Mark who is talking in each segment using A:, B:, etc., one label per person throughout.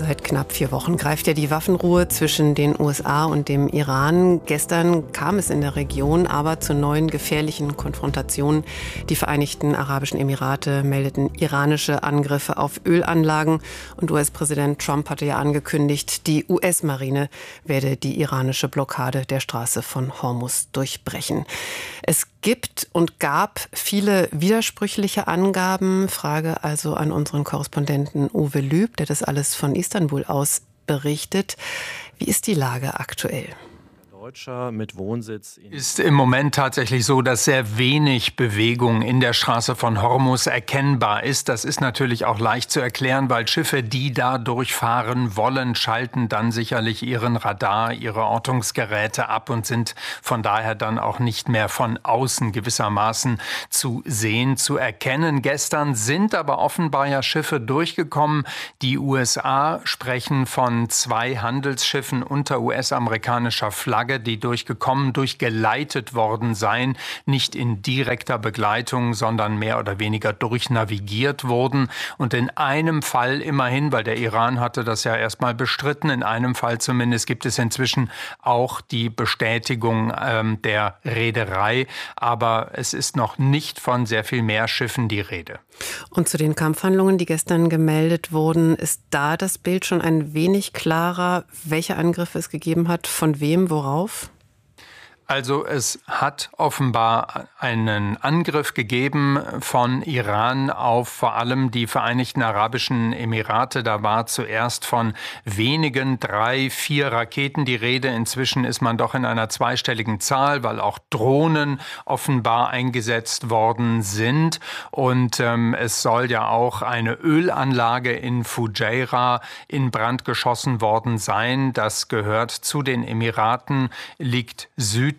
A: Seit knapp 4 Wochen greift ja die Waffenruhe zwischen den USA und dem Iran. Gestern kam es in der Region aber zu neuen gefährlichen Konfrontationen. Die Vereinigten Arabischen Emirate meldeten iranische Angriffe auf Ölanlagen. Und US-Präsident Trump hatte ja angekündigt, die US-Marine werde die iranische Blockade der Straße von Hormuz durchbrechen. Es gibt und gab viele widersprüchliche Angaben. Frage also an unseren Korrespondenten Uwe Lüb, der das alles von Istanbul aus berichtet. Wie ist die Lage aktuell?
B: Deutscher mit Wohnsitz
C: ist im Moment tatsächlich so, dass sehr wenig Bewegung in der Straße von Hormuz erkennbar ist. Das ist natürlich auch leicht zu erklären, weil Schiffe, die da durchfahren wollen, schalten dann sicherlich ihren Radar, ihre Ortungsgeräte ab und sind von daher dann auch nicht mehr von außen gewissermaßen zu sehen, zu erkennen. Gestern sind aber offenbar ja Schiffe durchgekommen. Die USA sprechen von 2 Handelsschiffen unter US-amerikanischer Flagge, die durchgeleitet worden seien, nicht in direkter Begleitung, sondern mehr oder weniger durchnavigiert wurden. Und in einem Fall immerhin, weil der Iran hatte das ja erstmal bestritten, in einem Fall zumindest gibt es inzwischen auch die Bestätigung der Reederei. Aber es ist noch nicht von sehr viel mehr Schiffen die Rede.
A: Und zu den Kampfhandlungen, die gestern gemeldet wurden, ist da das Bild schon ein wenig klarer, welche Angriffe es gegeben hat, von wem, worauf?
C: Also es hat offenbar einen Angriff gegeben von Iran auf vor allem die Vereinigten Arabischen Emirate. Da war zuerst von wenigen 3, 4 Raketen die Rede. Inzwischen ist man doch in einer zweistelligen Zahl, weil auch Drohnen offenbar eingesetzt worden sind. Und es soll ja auch eine Ölanlage in Fujairah in Brand geschossen worden sein. Das gehört zu den Emiraten, liegt südlich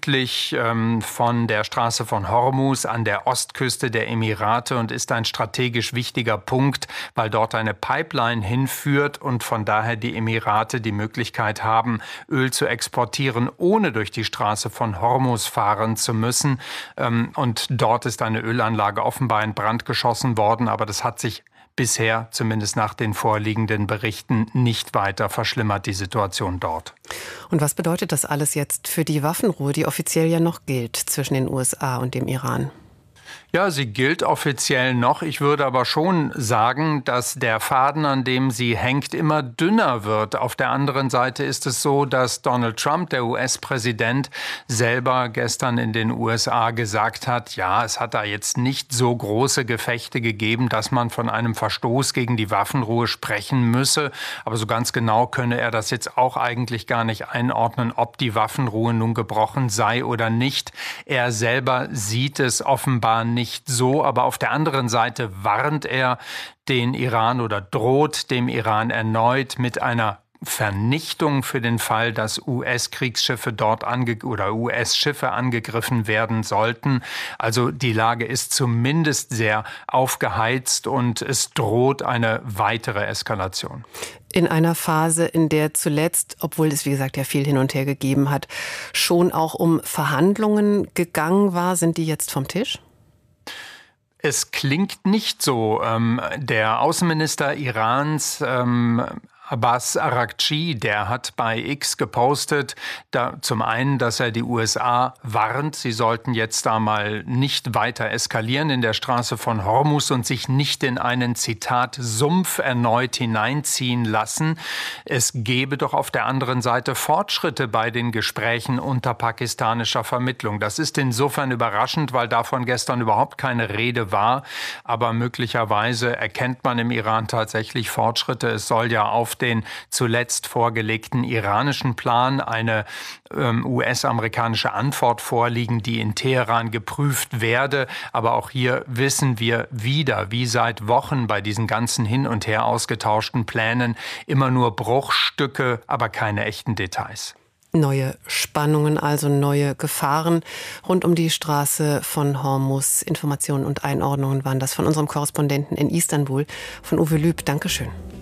C: von der Straße von Hormuz an der Ostküste der Emirate und ist ein strategisch wichtiger Punkt, weil dort eine Pipeline hinführt und von daher die Emirate die Möglichkeit haben, Öl zu exportieren, ohne durch die Straße von Hormuz fahren zu müssen. Und dort ist eine Ölanlage offenbar in Brand geschossen worden, aber das hat sich bisher, zumindest nach den vorliegenden Berichten, nicht weiter verschlimmert, die Situation dort.
A: Und was bedeutet das alles jetzt für die Waffenruhe, die offiziell ja noch gilt zwischen den USA und dem Iran?
C: Ja, sie gilt offiziell noch. Ich würde aber schon sagen, dass der Faden, an dem sie hängt, immer dünner wird. Auf der anderen Seite ist es so, dass Donald Trump, der US-Präsident, selber gestern in den USA gesagt hat, ja, es hat da jetzt nicht so große Gefechte gegeben, dass man von einem Verstoß gegen die Waffenruhe sprechen müsse. Aber so ganz genau könne er das jetzt auch eigentlich gar nicht einordnen, ob die Waffenruhe nun gebrochen sei oder nicht. Er selber sieht es offenbar nicht so, aber auf der anderen Seite warnt er den Iran oder droht dem Iran erneut mit einer Vernichtung für den Fall, dass US-Kriegsschiffe dort oder US-Schiffe angegriffen werden sollten. Also die Lage ist zumindest sehr aufgeheizt und es droht eine weitere Eskalation.
A: In einer Phase, in der zuletzt, obwohl es wie gesagt ja viel hin und her gegeben hat, schon auch um Verhandlungen gegangen war, sind die jetzt vom Tisch?
C: Es klingt nicht so. Der Außenminister Irans Abbas Araghchi, der hat bei X gepostet, zum einen, dass er die USA warnt, sie sollten jetzt da mal nicht weiter eskalieren in der Straße von Hormuz und sich nicht in einen, Zitat, Sumpf erneut hineinziehen lassen. Es gebe doch auf der anderen Seite Fortschritte bei den Gesprächen unter pakistanischer Vermittlung. Das ist insofern überraschend, weil davon gestern überhaupt keine Rede war. Aber möglicherweise erkennt man im Iran tatsächlich Fortschritte. Es soll ja auf den zuletzt vorgelegten iranischen Plan eine US-amerikanische Antwort vorliegen, die in Teheran geprüft werde. Aber auch hier wissen wir wieder, wie seit Wochen bei diesen ganzen hin und her ausgetauschten Plänen, immer nur Bruchstücke, aber keine echten Details.
A: Neue Spannungen, also neue Gefahren rund um die Straße von Hormuz. Informationen und Einordnungen waren das von unserem Korrespondenten in Istanbul, von Uwe Lüb. Dankeschön.